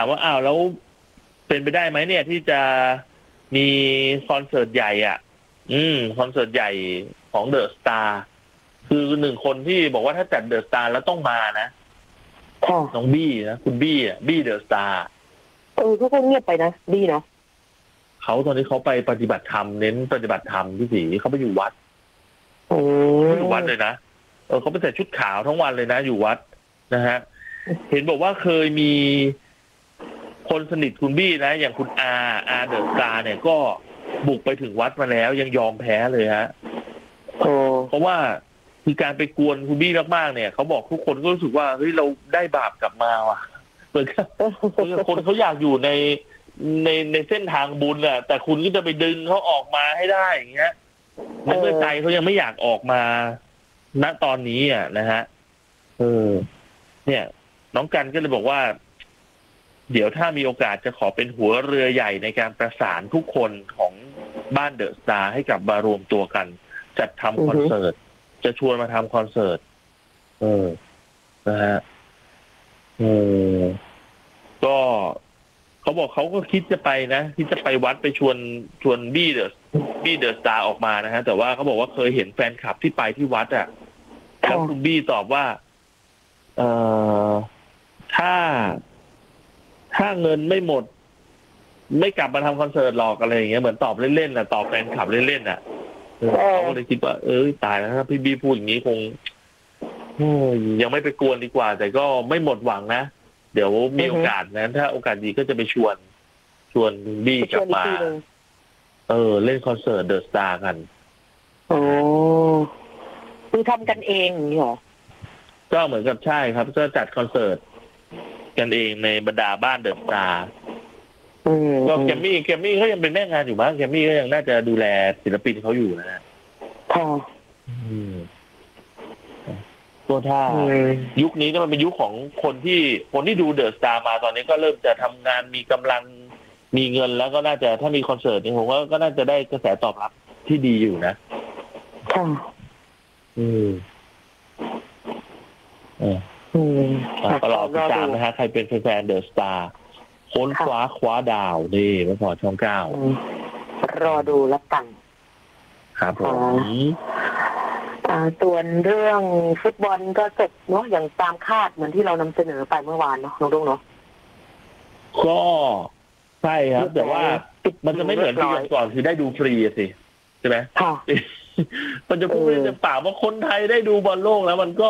ว่าอ้าวแล้วเป็นไปได้ไหมเนี่ยที่จะมีคอนเสิร์ตใหญ่คอนเสิร์ตใหญ่ของเดอะสตาร์คือหนึ่งคนที่บอกว่าถ้าจัดเดอะสตาร์แล้วต้องมานะน้องบี้นะคุณบี้บี้เดอะสตาร์เขาก็เงียบไปนะบี้เนาะเขาตอนนี้เขาไปปฏิบัติธรรมเน้นปฏิบัติธรรมพี่ศรีเขาไปอยู่วัดอยู่วัดเลยนะเขาไปใส่ชุดขาวทั้งวันเลยนะอยู่วัดนะฮะเห็นบอกว่าเคยมีคนสนิทคุณบี้นะอย่างคุณอาเดอะสตาร์เนี่ยก็บุกไปถึงวัดมาแล้วยังยอมแพ้เลยฮะเพราะว่าคือการไปกวนคุณบี้มากๆเนี่ยเขาบอกทุกคนก็รู้สึกว่าเฮ้ยเราได้บาปกลับมาว่ะเหมือนคนเขาอยากอยู่ในเส้นทางบุญอะแต่คุณก็จะไปดึงเขาออกมาให้ได้อย่างเงี้ยในเมื่อใจเขายังไม่อยากออกมาณตอนนี้นะฮะเนี่ยน้องกันก็เลยบอกว่าเดี๋ยวถ้ามีโอกาสจะขอเป็นหัวเรือใหญ่ในการประสานทุกคนของบ้านเดอะสตาร์ให้กลับมารวมตัวกันจัดทำคอนเสิร์ตจะชวนมาทำคอนเสิร์ตนะฮะก็เขาบอกเขาก็คิดจะไปนะคิดจะไปวัดไปชวนบี้เดอะสตาร์ออกมานะฮะแต่ว่าเขาบอกว่าเคยเห็นแฟนคลับที่ไปที่วัดแล้วคุณบี้ตอบว่าถ้าเงินไม่หมดไม่กลับมาทำคอนเสิร์ตหรอกอะไรอย่างเงี้ยเหมือนตอบเล่นๆตอบแฟนคลับเล่นๆเขาก็เลยคิดว่าตายแล้วถ้าพี่บี้พูดอย่างนี้คงยังไม่ไปกวนดีกว่าแต่ก็ไม่หมดหวังนะเดี๋ยวมีโอกาสนะถ้าโอกาสดีก็จะไปชวนบี้กลับมาเล่นคอนเสิร์ตเดอะสตาร์กันคือทำกันเองอย่างนี้หรอก็เหมือนกับใช่ครับก็จัดคอนเสิร์ตกันเองในบรรดาบ้านเดอะสตาร์ก็แกมมี่เขายังเป็นแม่งานอยู่บ้างแกมมี่ก็ยังน่าจะดูแลศิลปินเขาอยู่นะฮะตัวถ้ายุคนี้ก็มันเป็นยุคของคนที่ดูเดอะสตาร์มาตอนนี้ก็เริ่มจะทำงานมีกำลังมีเงินแล้วก็น่าจะถ้ามีคอนเสิร์ตนี่ผมว่าก็น่าจะได้กระแสตอบรับที่ดีอยู่นะตลอดติดตามนะฮะใครเป็นแฟนเดอะสตาร์ค้นคว้าดาวนี่เมื่อก่อนช่อง9 รอดูแล้วกันครับผมส่วนเรื่องฟุตบอลก็จบเนาะอย่างตามคาดเหมือนที่เรานำเสนอไปเมื่อวานเนาะน้องดุ้งเนาะก็ใช่ครับแต่ว่ามันจะไม่เหมือนที่ก่อนคือได้ดูฟรีสิใช่ไหมมันจะพูดในปากว่าคนไทยได้ดูบอลโลกแล้วมันก็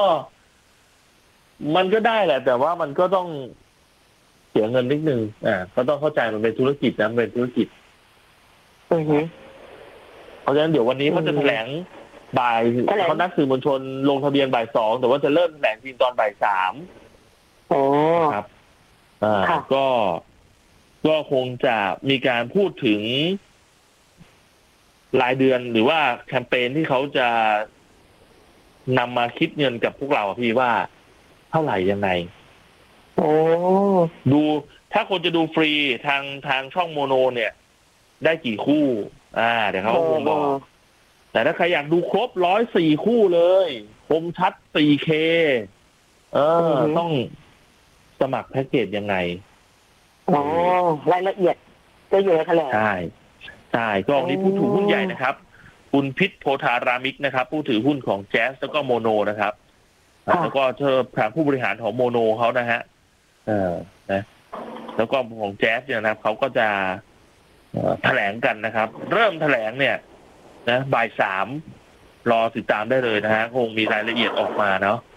ได้แหละแต่ว่ามันก็ต้องเสียเงินนิดนึงก็ต้องเข้าใจมันเป็นธุรกิจนะเป็นธุรกิจเพราะฉะนั้นเดี๋ยววันนี้เขาจะแถลงบ่ายเขานัดสื่อมวลชนลงทะเบียนบ่าย2แต่ว่าจะเริ่มแถลงจริงตอนบ่าย3ครับก็คงจะมีการพูดถึงรายเดือนหรือว่าแคมเปญที่เขาจะนำมาคิดเงินกับพวกเราพี่ว่าเท่าไหร่ยังไงดูถ้าคนจะดูฟรีทางช่องโมโนเนี่ยได้กี่คู่เดี๋ยวเขาคงบอกแต่ถ้าใครอยากดูครบ104คู่เลยคมชัด 4K ต้องสมัครแพ็กเกจยังไงรายละเอียดจะเยอะขนาดใช่ก็วันนี้ผู้ถือหุ้นใหญ่นะครับคุณพิษโพธารามิกนะครับผู้ถือหุ้นของแจ๊สแล้วก็โมโนนะครับแล้วก็ทางผู้บริหารของโมโนเขานะฮะนะแล้วก็ของแจ๊สเนี่ยนะครับเขาก็จะแถลงกันนะครับเริ่มแถลงเนี่ยนะบ่าย3รอติดตามได้เลยนะฮะคงมีรายละเอียดออกมาเนาะ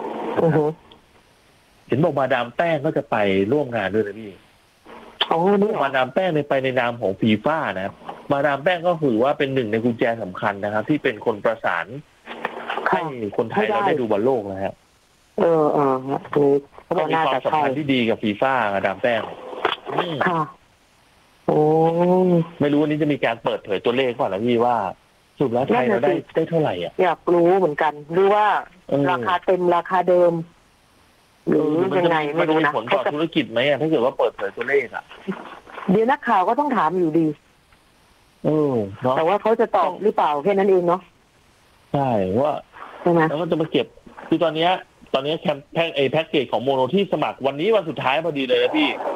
เห็นบอกมาดามแป้งก็จะไปร่วมงานด้วยนะพี่มาดามแป้งไปในนามของฟีฟ่านะครับมาดามแป้งก็ถือว่าเป็นหนึ่งในกุญแจสำคัญนะครับที่เป็นคนประสานให้คนไทยเราได้ดูบอลโลกนะครับเขาบอกมีความสัมพันธ์ที่ดีกับฟีฟ่ามาดามแป้งไม่รู้วันนี้จะมีการเปิดเผยตัวเลขก่อนนะพี่ว่าสุดแล้วไทยเราได้เท่าไหร่อยากรู้เหมือนกันหรือว่าราคาเต็มราคาเดิมหรือยังไงไม่รู้นะผลต่อธุรกิจไหมถ้าเกิดว่าเปิดเผยตัวเลขเดี๋ยวนักข่าวก็ต้องถามอยู่ดีแต่ว่าเขาจะตอบหรือเปล่าแค่นั้นเองเนาะใช่ว่าแล้วก็จะมาเก็บคือตอนนี้แคมเปญแพ็กเกจของโมโนที่สมัครวันนี้วันสุดท้ายพอดีเลยนะพี่